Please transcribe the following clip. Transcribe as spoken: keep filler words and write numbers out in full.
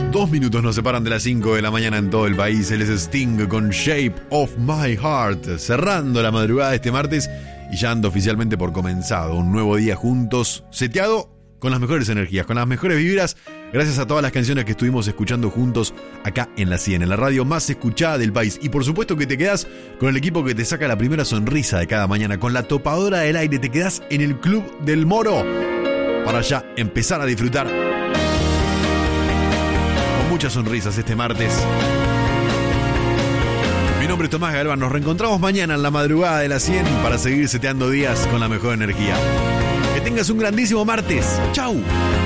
Dos minutos nos separan de las cinco de la mañana en todo el país. Él es Sting con Shape of My Heart, cerrando la madrugada de este martes y ya ando oficialmente por comenzado. Un nuevo día juntos, seteado con las mejores energías, con las mejores vibras, gracias a todas las canciones que estuvimos escuchando juntos acá en la cien, en la radio más escuchada del país. Y por supuesto que te quedás con el equipo que te saca la primera sonrisa de cada mañana, con la topadora del aire. Te quedás en el Club del Moro para ya empezar a disfrutar con muchas sonrisas este martes. Mi nombre es Tomás Galván. Nos reencontramos mañana en la madrugada de la cien para seguir seteando días con la mejor energía. Que tengas un grandísimo martes. ¡Chau!